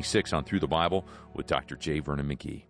26 on Through the Bible with Dr. J. Vernon McGee.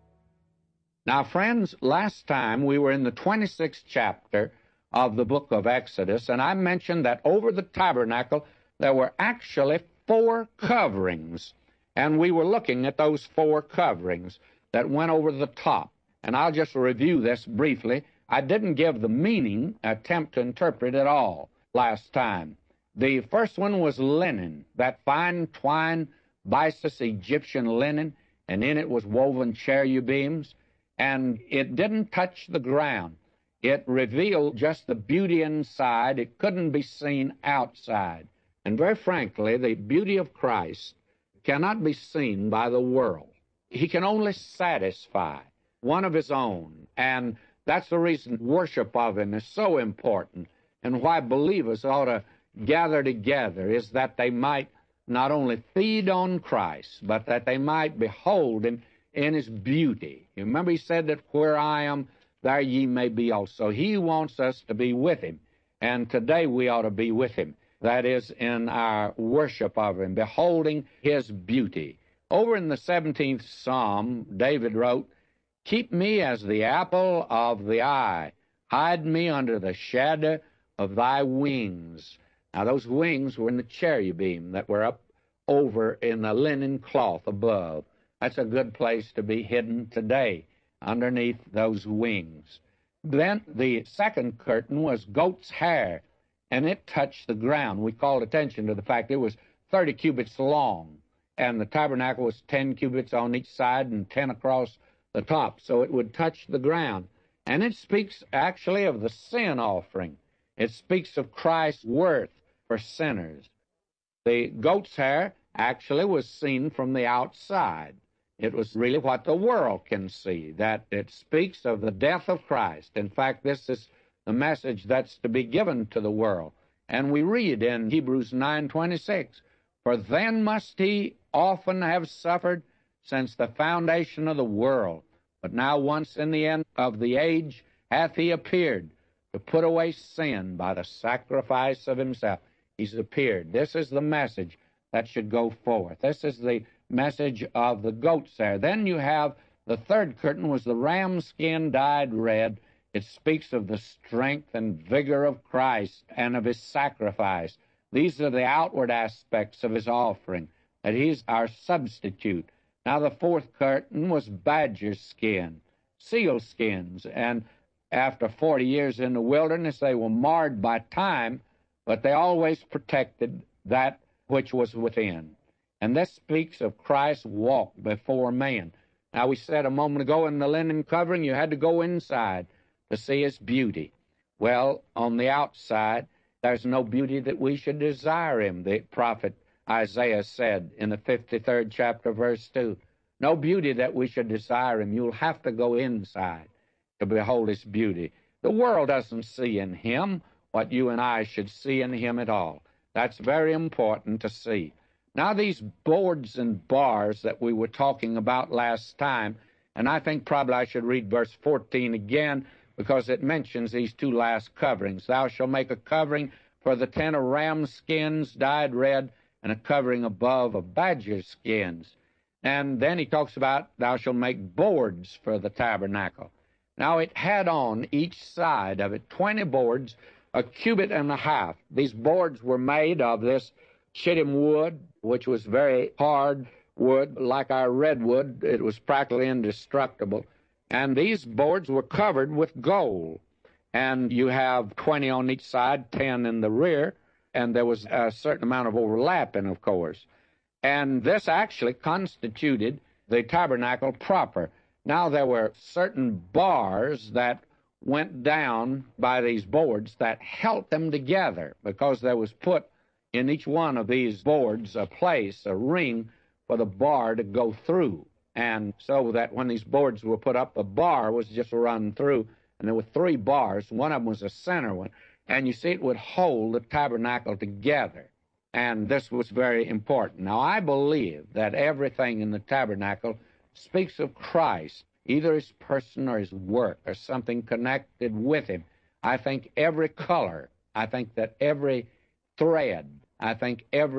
Now, friends, last time we were in the 26th chapter of the book of Exodus, and I mentioned that over the tabernacle there were actually 4 coverings, and we were looking at those 4 coverings that went over the top. And I'll just review this briefly. I didn't give the meaning, attempt to interpret it all last time. The first one was linen, that fine twine, byssus Egyptian linen, and in it was woven cherubims, and it didn't touch the ground. It revealed just the beauty inside. It couldn't be seen outside. And very frankly, the beauty of Christ cannot be seen by the world. He can only satisfy one of his own, and that's the reason worship of him is so important, and why believers ought to gather together, is that they might not only feed on Christ, but that they might behold him in his beauty. You remember he said that where I am, there ye may be also. He wants us to be with him, and today we ought to be with him. That is, in our worship of him, beholding his beauty. Over in the 17th Psalm, David wrote, "Keep me as the apple of the eye. Hide me under the shadow of thy wings." Now, those wings were in the cherubim that were up over in the linen cloth above. That's a good place to be hidden today, underneath those wings. Then the second curtain was goat's hair, and it touched the ground. We called attention to the fact it was 30 cubits long, and the tabernacle was 10 cubits on each side and 10 across the top, so it would touch the ground. And it speaks actually of the sin offering. It speaks of Christ's worth for sinners. The goat's hair actually was seen from the outside. It was really what the world can see, that it speaks of the death of Christ. In fact, this is the message that's to be given to the world. And we read in Hebrews 9:26, "For then must he often have suffered since the foundation of the world. But now once in the end of the age hath he appeared to put away sin by the sacrifice of himself." He's appeared. This is the message that should go forth. This is the message of the goat's hair. Then you have the third curtain was the ram skin dyed red. It speaks of the strength and vigor of Christ and of his sacrifice. These are the outward aspects of his offering, that he's our substitute. Now the fourth curtain was badger skin, seal skins, and after 40 years in the wilderness, they were marred by time, but they always protected that which was within. And this speaks of Christ's walk before man. Now, we said a moment ago in the linen covering, you had to go inside to see his beauty. Well, on the outside, there's no beauty that we should desire him, the prophet Isaiah said in the 53rd chapter, verse 2. No beauty that we should desire him. You'll have to go inside to behold his beauty. The world doesn't see in him what you and I should see in him at all. That's very important to see. Now, these boards and bars that we were talking about last time, and I think probably I should read verse 14 again because it mentions these 2 last coverings. "Thou shalt make a covering for the tent of ram skins dyed red, and a covering above of badger skins." And then he talks about, "Thou shalt make boards for the tabernacle." Now, it had on each side of it 20 boards, a cubit and a half. These boards were made of this shittim wood, which was very hard wood, like our redwood. It was practically indestructible. And these boards were covered with gold. And you have 20 on each side, 10 in the rear, and there was a certain amount of overlapping, of course. And this actually constituted the tabernacle proper. Now, there were certain bars that went down by these boards that held them together, because there was put in each one of these boards a place, a ring, for the bar to go through. And so that when these boards were put up, the bar was just run through, and there were 3 bars. One of them was a center one. And you see, it would hold the tabernacle together. And this was very important. Now, I believe that everything in the tabernacle speaks of Christ, either his person or his work or something connected with him. I think every color, I think that every thread, I think every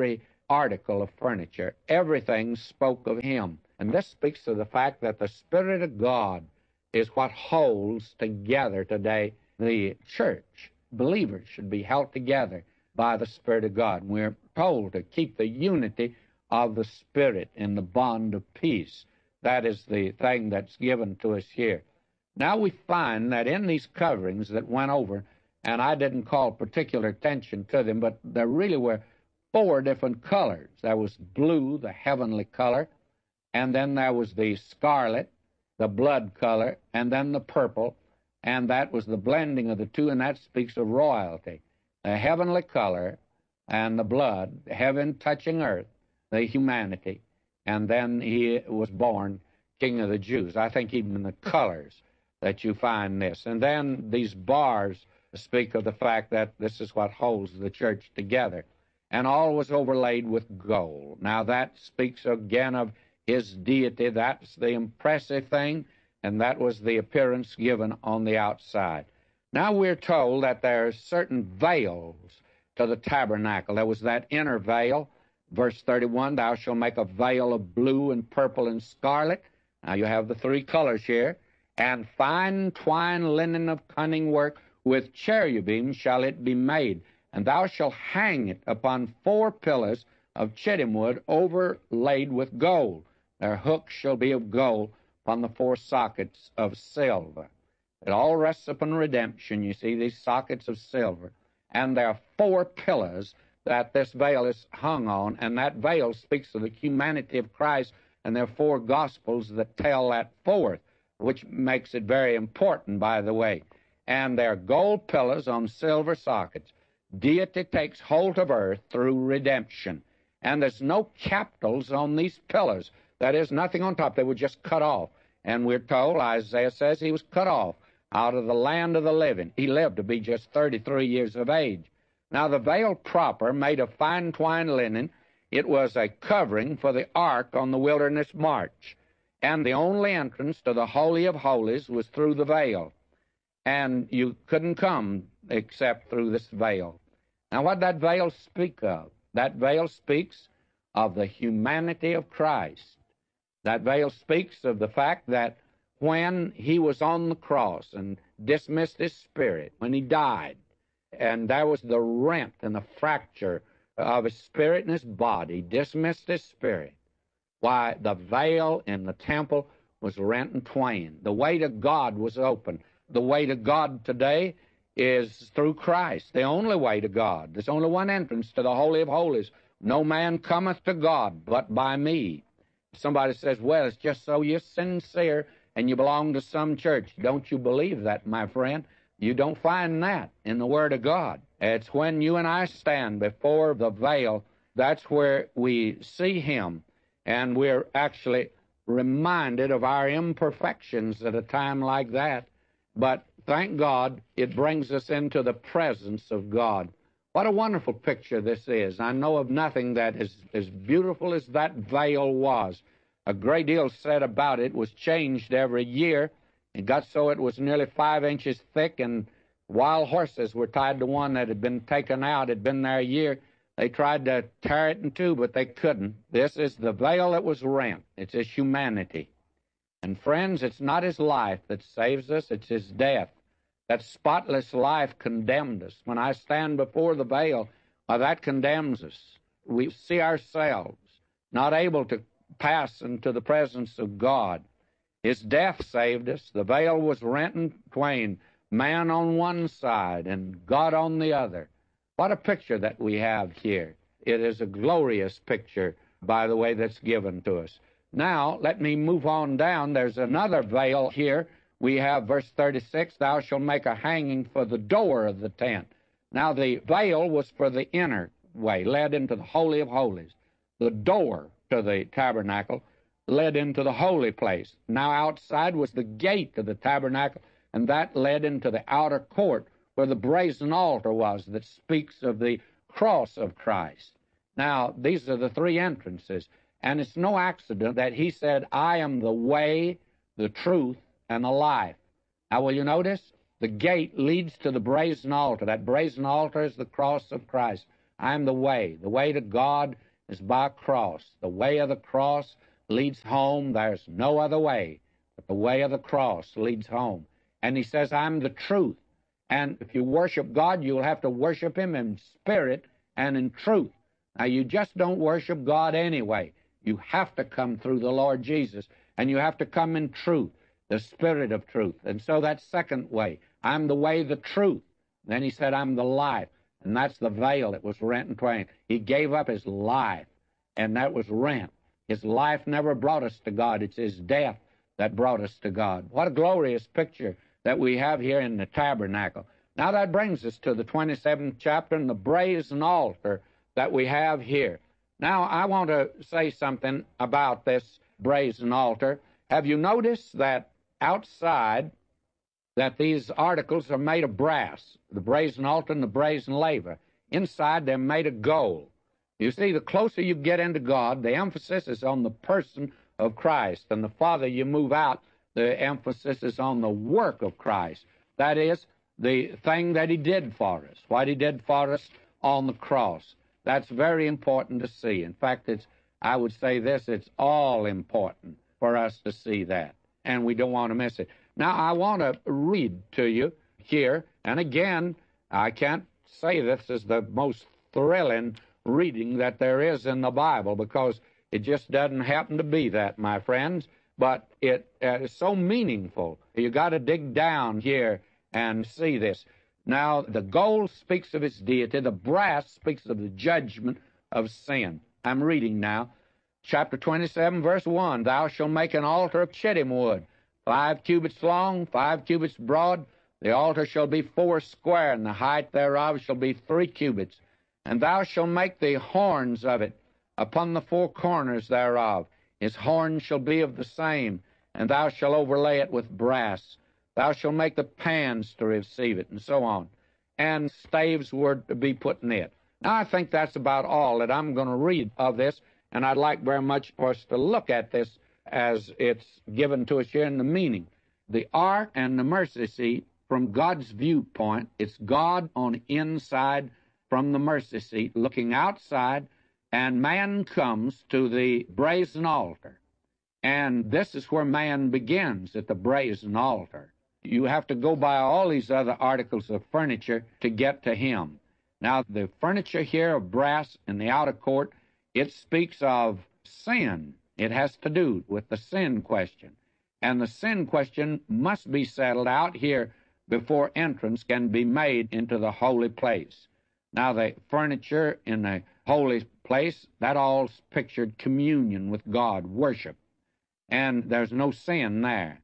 article of furniture. Everything spoke of him. And this speaks of the fact that the Spirit of God is what holds together today the church. Believers should be held together by the Spirit of God. We're told to keep the unity of the Spirit in the bond of peace. That is the thing that's given to us here. Now we find that in these coverings that went over, and I didn't call particular attention to them, but there really were 4 different colors. There was blue, the heavenly color, and then there was the scarlet, the blood color, and then the purple, and that was the blending of the two, and that speaks of royalty. The heavenly color and the blood, heaven touching earth, the humanity, and then he was born King of the Jews. I think even in the colors that you find this. And then these bars speak of the fact that this is what holds the church together. And all was overlaid with gold. Now that speaks again of his deity. That's the impressive thing, and that was the appearance given on the outside. Now we're told that there are certain veils to the tabernacle. There was that inner veil. Verse 31, thou shalt make a veil of blue and purple and scarlet. Now you have the 3 colors here. And fine twine linen of cunning work, with cherubim shall it be made. And thou shalt hang it upon 4 pillars of chittim wood overlaid with gold. Their hooks shall be of gold upon the 4 sockets of silver. It all rests upon redemption, you see, these sockets of silver. And there are 4 pillars that this veil is hung on, and that veil speaks of the humanity of Christ, and there are 4 Gospels that tell that forth, which makes it very important, by the way. And there are gold pillars on silver sockets. Deity takes hold of earth through redemption. And there's no capitals on these pillars. That is, nothing on top. They were just cut off. And we're told, Isaiah says, he was cut off out of the land of the living. He lived to be just 33 years of age. Now, the veil proper, made of fine twined linen, it was a covering for the ark on the wilderness march. And the only entrance to the Holy of Holies was through the veil. And you couldn't come except through this veil. Now, what did that veil speak of? That veil speaks of the humanity of Christ. That veil speaks of the fact that when he was on the cross and dismissed his spirit, when he died, and there was the rent and the fracture of his spirit and his body, dismissed his spirit, why, the veil in the temple was rent in twain. The way to God was open. The way to God today is through Christ, the only way to God. There's only one entrance to the Holy of Holies. No man cometh to God but by me. Somebody says, well, it's just so you're sincere and you belong to some church. Don't you believe that, my friend? You don't find that in the Word of God. It's when you and I stand before the veil, that's where we see him, and we're actually reminded of our imperfections at a time like that. But thank God, it brings us into the presence of God. What a wonderful picture this is. I know of nothing that is as beautiful as that veil was. A great deal said about it. It was changed every year. It got so it was nearly 5 inches thick, and wild horses were tied to one that had been taken out, had been there a year. They tried to tear it in two, but they couldn't. This is the veil that was rent. It's his humanity. And friends, it's not his life that saves us, it's his death. That spotless life condemned us. When I stand before the veil, that condemns us. We see ourselves not able to pass into the presence of God. His death saved us. The veil was rent in twain, man on one side and God on the other. What a picture that we have here. It is a glorious picture, by the way, that's given to us. Now, let me move on down. There's another veil here. We have verse 36, thou shalt make a hanging for the door of the tent. Now, the veil was for the inner way, led into the Holy of Holies. The door to the tabernacle led into the holy place. Now, outside was the gate to the tabernacle, and that led into the outer court where the brazen altar was that speaks of the cross of Christ. Now, these are the 3 entrances, and it's no accident that he said, I am the way, the truth, and the life. Now, will you notice? The gate leads to the brazen altar. That brazen altar is the cross of Christ. I am the way. The way to God is by a cross. The way of the cross leads home. There's no other way, but the way of the cross leads home. And he says, I'm the truth. And if you worship God, you'll have to worship him in spirit and in truth. Now, you just don't worship God anyway. You have to come through the Lord Jesus, and you have to come in truth, the spirit of truth. And so that second way, I'm the way, the truth. Then he said, I'm the life. And that's the veil that was rent in twain. He gave up his life, and that was rent. His life never brought us to God. It's his death that brought us to God. What a glorious picture that we have here in the tabernacle. Now that brings us to the 27th chapter and the brazen altar that we have here. Now I want to say something about this brazen altar. Have you noticed that outside that these articles are made of brass, the brazen altar and the brazen laver? Inside they're made of gold. You see, the closer you get into God, the emphasis is on the person of Christ, and the farther you move out, the emphasis is on the work of Christ. That is, the thing that he did for us, what he did for us on the cross. That's very important to see. In fact, I would say this, it's all important for us to see that, and we don't want to miss it. Now, I want to read to you here, and again, I can't say this is the most thrilling reading that there is in the Bible, because it just doesn't happen to be that, my friends, but it is so meaningful. You got to dig down here and see this. Now, the gold speaks of its deity. The brass speaks of the judgment of sin. I'm reading now. Chapter 27, verse 1, Thou shalt make an altar of shittim wood, 5 cubits long, 5 cubits broad. The altar shall be 4 square, and the height thereof shall be 3 cubits. And thou shalt make the horns of it upon the 4 corners thereof. His horns shall be of the same, and thou shalt overlay it with brass. Thou shalt make the pans to receive it, and so on. And staves were to be put in it. Now, I think that's about all that I'm going to read of this, and I'd like very much for us to look at this as it's given to us here in the meaning. The ark and the mercy seat, from God's viewpoint, it's God on the inside from the mercy seat, looking outside, and man comes to the brazen altar. And this is where man begins, at the brazen altar. You have to go by all these other articles of furniture to get to him. Now, the furniture here of brass in the outer court, it speaks of sin. It has to do with the sin question. And the sin question must be settled out here before entrance can be made into the holy place. Now, the furniture in the holy place, that all pictured communion with God, worship. And there's no sin there.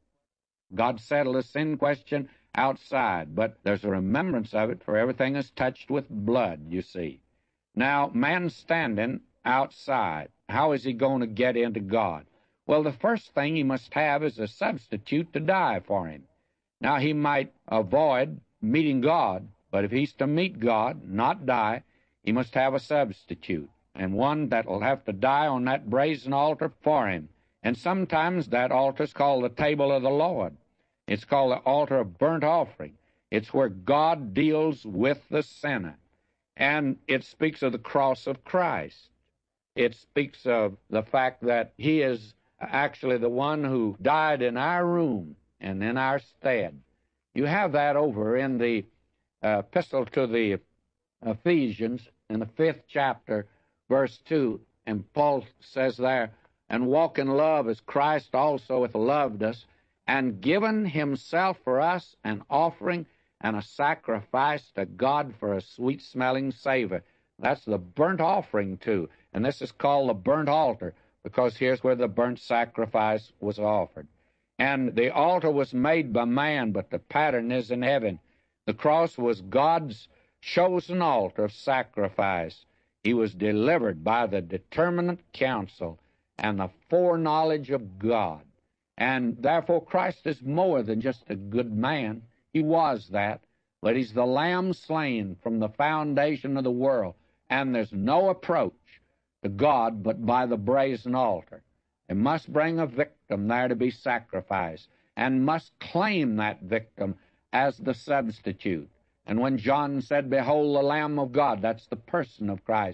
God settled the sin question outside, but there's a remembrance of it, for everything is touched with blood, you see. Now, man standing outside, how is he going to get into God? Well, the first thing he must have is a substitute to die for him. Now, he might avoid meeting God, but if he's to meet God, not die, he must have a substitute, and one that will have to die on that brazen altar for him. And sometimes that altar's called the table of the Lord. It's called the altar of burnt offering. It's where God deals with the sinner. And it speaks of the cross of Christ. It speaks of the fact that he is actually the one who died in our room and in our stead. You have that over in the epistle to the Ephesians in the 5th chapter, verse 2, and Paul says there, and walk in love as Christ also hath loved us, and given himself for us an offering and a sacrifice to God for a sweet-smelling savor. That's the burnt offering, too. And this is called the burnt altar, because here's where the burnt sacrifice was offered. And the altar was made by man, but the pattern is in heaven. The cross was God's chosen altar of sacrifice. He was delivered by the determinate counsel and the foreknowledge of God. And therefore Christ is more than just a good man. He was that, but he's the Lamb slain from the foundation of the world. And there's no approach to God but by the brazen altar. They must bring a victim there to be sacrificed, and must claim that victim as the substitute. And when John said, Behold the Lamb of God, that's the person of Christ,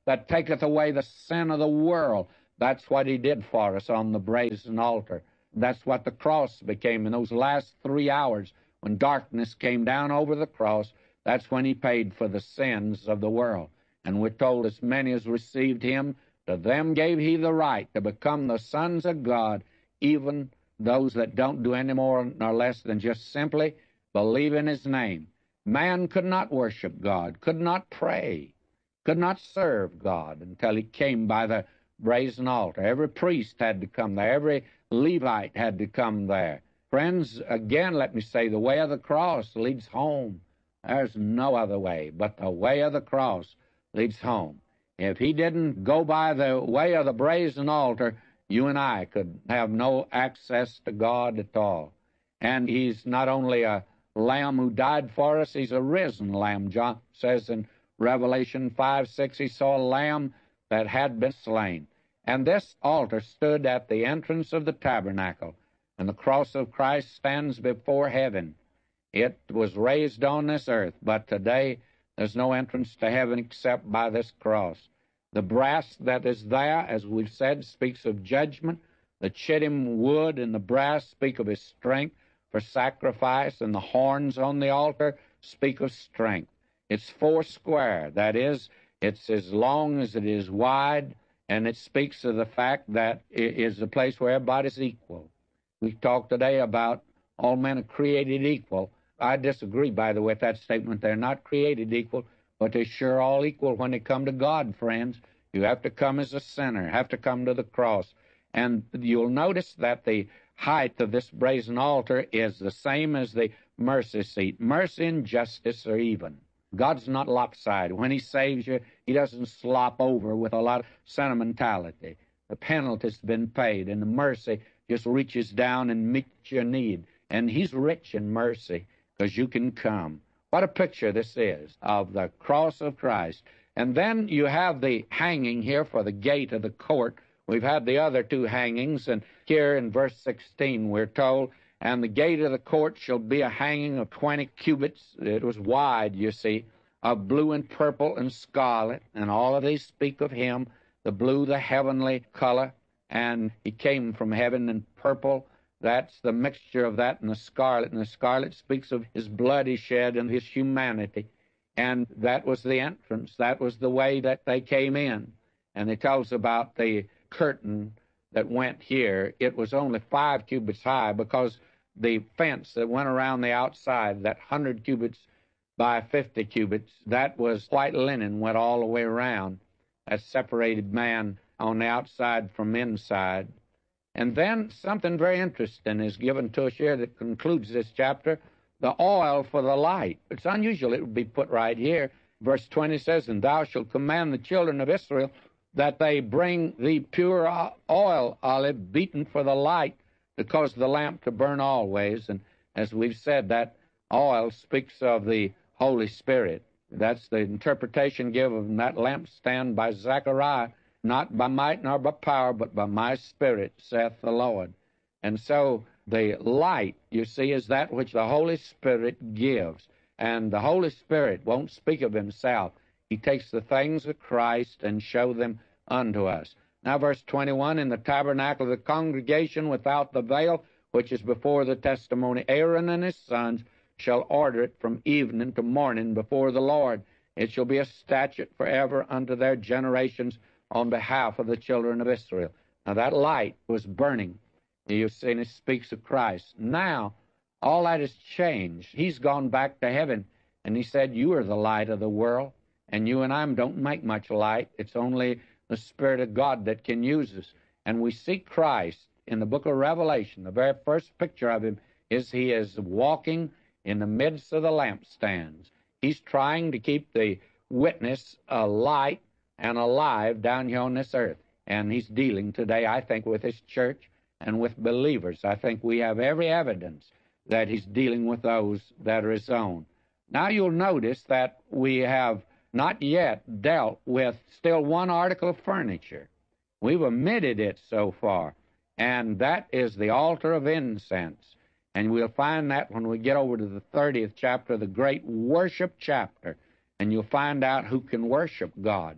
that taketh away the sin of the world. That's what he did for us on the brazen altar. That's what the cross became in those last 3 hours when darkness came down over the cross. That's when he paid for the sins of the world. And we're told, as many as received him, to them gave he the right to become the sons of God, even those that don't do any more nor less than just simply believe in his name. Man could not worship God, could not pray, could not serve God until he came by the brazen altar. Every priest had to come there. Every Levite had to come there. Friends, again, let me say, the way of the cross leads home. There's no other way, but the way of the cross leads home. If he didn't go by the way of the brazen altar, you and I could have no access to God at all. And he's not only a lamb who died for us, he's a risen lamb. John says in Revelation 5:6, he saw a lamb that had been slain. And this altar stood at the entrance of the tabernacle, and the cross of Christ stands before heaven. It was raised on this earth, but today there's no entrance to heaven except by this cross. The brass that is there, as we've said, speaks of judgment. The shittim wood and the brass speak of his strength for sacrifice, and the horns on the altar speak of strength. It's 4 square. That is, it's as long as it is wide, and it speaks of the fact that it is a place where everybody's equal. We talked today about all men are created equal. I disagree, by the way, with that statement. They're not created equal, but they're sure all equal when they come to God, friends. You have to come as a sinner, have to come to the cross. And you'll notice that the height of this brazen altar is the same as the mercy seat. Mercy and justice are even. God's not lopsided. When he saves you, he doesn't slop over with a lot of sentimentality. The penalty's been paid, and the mercy just reaches down and meets your need. And he's rich in mercy because you can come. What a picture this is of the cross of Christ. And then you have the hanging here for the gate of the court. We've had the other 2 hangings, and here in verse 16 we're told, and the gate of the court shall be a hanging of 20 cubits. It was wide, you see, of blue and purple and scarlet, and all of these speak of him, the blue, the heavenly color, and he came from heaven, and purple, that's the mixture of that and the scarlet speaks of his blood he shed and his humanity. And that was the entrance. That was the way that they came in. And it tells about the curtain that went here. It was only 5 cubits high because the fence that went around the outside, that 100 cubits by 50 cubits, that was white linen, went all the way around. That separated man on the outside from inside. And then something very interesting is given to us here that concludes this chapter, the oil for the light. It's unusual it would be put right here. Verse 20 says, and thou shalt command the children of Israel that they bring thee pure oil, olive, beaten for the light, to cause the lamp to burn always. And as we've said, that oil speaks of the Holy Spirit. That's the interpretation given of that lampstand by Zechariah. Not by might nor by power, but by my Spirit, saith the Lord. And so the light, you see, is that which the Holy Spirit gives. And the Holy Spirit won't speak of himself. He takes the things of Christ and show them unto us. Now, verse 21, in the tabernacle of the congregation without the veil, which is before the testimony, Aaron and his sons shall order it from evening to morning before the Lord. It shall be a statute forever unto their generations, on behalf of the children of Israel. Now that light was burning. You've seen it speaks of Christ. Now, all that has changed. He's gone back to heaven, and he said, you are the light of the world, and you and I don't make much light. It's only the Spirit of God that can use us. And we see Christ in the book of Revelation. The very first picture of him is he is walking in the midst of the lampstands. He's trying to keep the witness alight and alive down here on this earth. And he's dealing today, I think, with his church and with believers. I think we have every evidence that he's dealing with those that are his own. Now you'll notice that we have not yet dealt with still one article of furniture. We've omitted it so far, and that is the altar of incense. And we'll find that when we get over to the 30th chapter, the great worship chapter, and you'll find out who can worship God.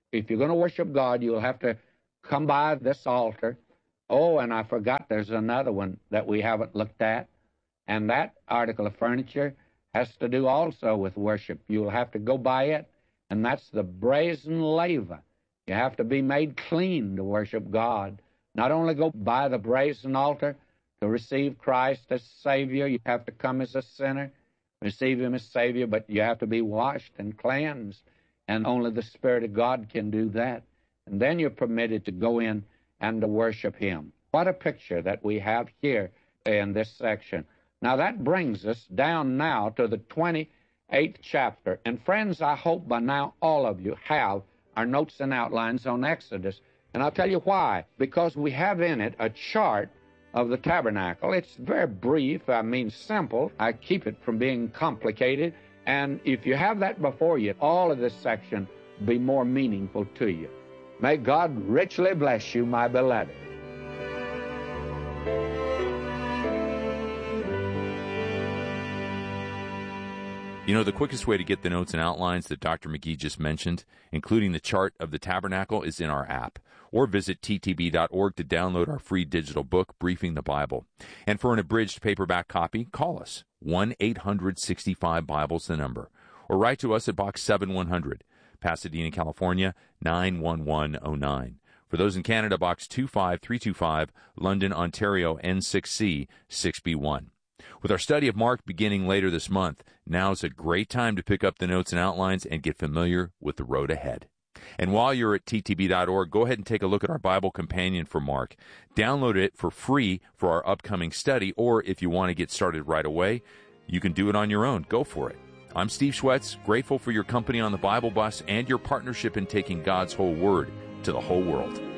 If you're going to worship God, you'll have to come by this altar. Oh, and I forgot there's another one that we haven't looked at, and that article of furniture has to do also with worship. You'll have to go by it, and that's the brazen laver. You have to be made clean to worship God. Not only go by the brazen altar to receive Christ as Savior, you have to come as a sinner, receive Him as Savior, but you have to be washed and cleansed, and only the Spirit of God can do that. And then you're permitted to go in and to worship Him. What a picture that we have here in this section. Now that brings us down now to the 28th chapter. And friends, I hope by now all of you have our notes and outlines on Exodus. And I'll tell you why. Because we have in it a chart of the tabernacle. It's very brief, simple. I keep it from being complicated. And if you have that before you, all of this section will be more meaningful to you. May God richly bless you, my beloved. You know, the quickest way to get the notes and outlines that Dr. McGee just mentioned, including the chart of the tabernacle, is in our app. Or visit ttb.org to download our free digital book, Briefing the Bible. And for an abridged paperback copy, call us, 1-800-65-BIBLE's the number. Or write to us at Box 7100, Pasadena, California, 91109. For those in Canada, Box 25325, London, Ontario, N6C 6B1. With our study of Mark beginning later this month, now's a great time to pick up the notes and outlines and get familiar with the road ahead. And while you're at ttb.org, go ahead and take a look at our Bible Companion for Mark. Download it for free for our upcoming study, or if you want to get started right away, you can do it on your own. Go for it. I'm Steve Schwetz, grateful for your company on the Bible Bus and your partnership in taking God's whole Word to the whole world.